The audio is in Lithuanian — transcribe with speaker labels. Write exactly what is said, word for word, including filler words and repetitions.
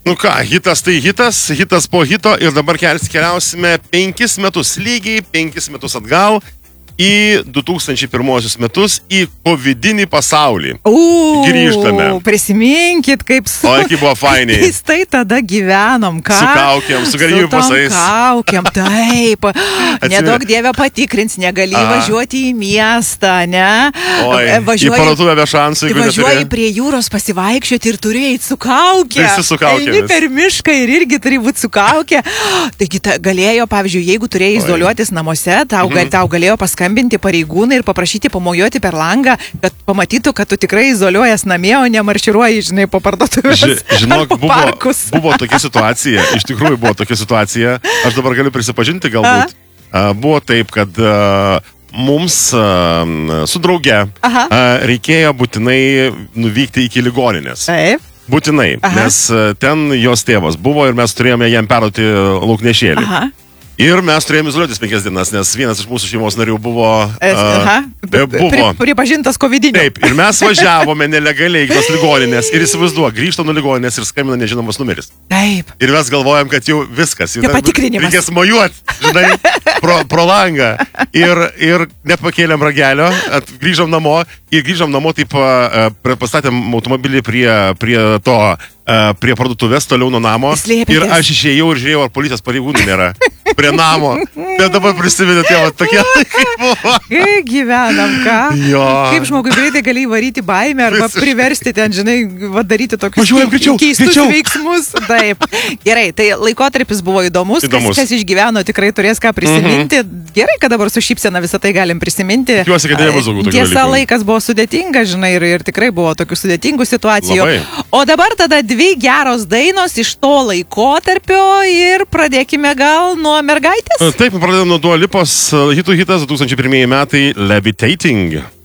Speaker 1: Nu ką, hitas tai hitas, hitas po hito ir dabar keliausime penkis metus, lygiai penkis metus atgal į du tūkstančiai pirmuosius metus į covidinį pasaulį.
Speaker 2: Uuu,
Speaker 1: grįžtame.
Speaker 2: Prisiminkit, kaip su...
Speaker 1: O, iki buvo fainiai.
Speaker 2: Keistai tada gyvenom, ką?
Speaker 1: Su kaukiam, su galimybių pasais.
Speaker 2: Su kaukiam, taip. Nedaug dievė patikrins, negali
Speaker 1: Aha.
Speaker 2: važiuoti į miestą, ne?
Speaker 1: Oi,
Speaker 2: važiuoji,
Speaker 1: į parduotuvę be šansų, jeigu
Speaker 2: važiuoji
Speaker 1: neturi.
Speaker 2: prie jūros pasivaikščioti ir turi eiti su kaukė.
Speaker 1: Visi su kaukėmis.
Speaker 2: Eini per mišką ir irgi turi būti su kaukė. Taigi ta, galėjo, pavyzdžiui, jeigu turėjai izoliuotis namuose, tau, gal, tau galėjo paskambinti skambinti pareigūnai ir paprašyti pamojuoti per langą, kad pamatytų, kad tu tikrai izoliuojas namie, o nemarširuoji, žinai, po parduotuvės.
Speaker 1: Ži, žinok,
Speaker 2: po
Speaker 1: buvo,
Speaker 2: parkus.
Speaker 1: buvo tokia situacija, iš tikrųjų buvo tokia situacija, aš dabar galiu prisipažinti galbūt, a? Buvo taip, kad a, mums a, su drauge a, reikėjo būtinai nuvykti iki ligoninės.
Speaker 2: Taip.
Speaker 1: Būtinai, Aha. nes ten jos tėvas buvo ir mes turėjome jam perduoti lauknešėlį.
Speaker 2: Aha.
Speaker 1: Ir mes turėjome izoliuotis penkias dienas, nes vienas iš mūsų šeimos narių buvo...
Speaker 2: Aha,
Speaker 1: uh, buvo
Speaker 2: pri, pripažintas covidiniu.
Speaker 1: Taip, ir mes važiavome nelegaliai iki tos ligoninės ir įsivaizduok, grįžta nuo ligoninės ir skambina nežinomas numeris.
Speaker 2: Taip.
Speaker 1: Ir mes galvojam, kad jau viskas.
Speaker 2: Jau patikrinimas.
Speaker 1: Reikės mojuoti, žinai, pro, pro langą. Ir, ir nepakėlėm ragelio, grįžom namo ir grįžom namo, taip uh, pastatėm automobilį prie, prie to... Uh, prie parduotuvės, toliau nuo namo.
Speaker 2: Slėpėtės.
Speaker 1: Ir aš išėjau ir žiūrėjau, ar policijos pareigūnų nėra. Prie namo. Bet dabar prisiminė tėvą tokie laikai buvo.
Speaker 2: Kaip gyvenam, ką?
Speaker 1: Jo.
Speaker 2: Kaip žmogui greitai gali įvaryti baimę arba Visiškai. priversti ten, žinai, va, daryti tokius
Speaker 1: Važiuojam, greičiau,
Speaker 2: keistus
Speaker 1: greičiau.
Speaker 2: veiksmus. Taip. Gerai, tai laikotarpis buvo įdomus.
Speaker 1: Įdomus.
Speaker 2: Kas, kas išgyveno, tikrai turės ką prisiminti. Mm-hmm. Gerai, kad dabar su šypsena visą tai galim prisiminti.
Speaker 1: Tikiuosi, kad nebus daugiau tokių
Speaker 2: Tiesa,
Speaker 1: dalykų.
Speaker 2: laikas buvo sudėtingas, žinai, ir, ir tikrai buvo tokių sudėtingų situacijų.
Speaker 1: Labai.
Speaker 2: O dabar tada dvi geros dainos iš to laikotarpio ir pradėkime gal nuo mergaitės.
Speaker 1: Taip, pradedam nuo Dua Lipos hitų hitas du tūkstančiai pirmieji metai Levitating.